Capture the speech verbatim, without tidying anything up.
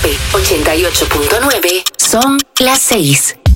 ochenta y ocho punto nueve son las seis.